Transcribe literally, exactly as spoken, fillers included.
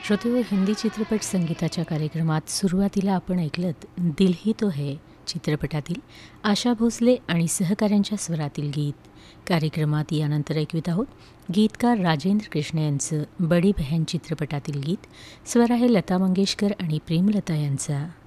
श्रोतेहो, हिंदी चित्रपट संगीताच्या कार्यक्रमात सुरुवातीला आपण ऐकलत दिल ही तो है चित्रपटातील आशा भोसले आणि सहकाऱ्यांच्या स्वरातील गीत. कार्यक्रमात यानंतर ऐकवित आहोत गीतकार राजेंद्र कृष्ण यांचं बडी बहन चित्रपटातील गीत. स्वर आहे लता मंगेशकर आणि प्रेमलता यांचा.